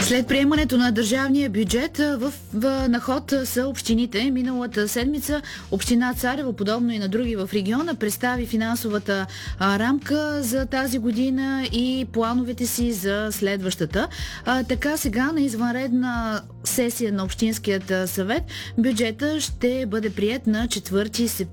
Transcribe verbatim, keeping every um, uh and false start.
След приемането на държавния бюджет в, в, на ход са общините. Миналата седмица община Царево, подобно и на други в региона, представи финансовата а, рамка за тази година и плановете си за следващата. А, така сега на извънредна сесия на Общинският съвет бюджета ще бъде приет на четвърти септември